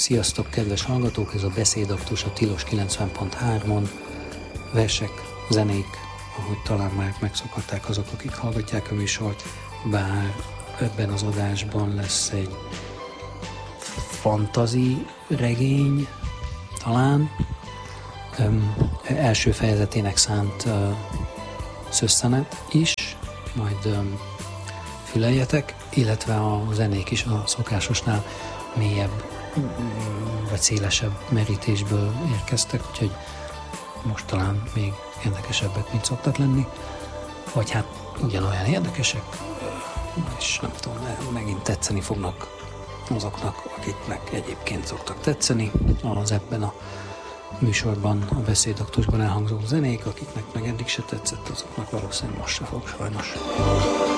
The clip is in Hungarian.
Sziasztok, kedves hallgatók! Ez a Beszédaktus a Tilos 90.3-on. Versek, zenék, ahogy talán már megszokhatták azok, akik hallgatják a műsort, bár ebben az adásban lesz egy fantasy regény, talán első fejezetének szánt szösszenet is, majd füleljetek, illetve a zenék is a szokásosnál mélyebb vagy szélesebb merítésből érkeztek, úgyhogy most talán még érdekesebbek, mint szoktak lenni, vagy hát ugyanolyan érdekesek, és nem tudom, megint tetszeni fognak azoknak, akiknek egyébként szoktak tetszeni az ebben a műsorban, a Beszédaktusban elhangzó zenék, akiknek meg eddig se tetszett, azoknak valószínűleg most se fog, sajnos.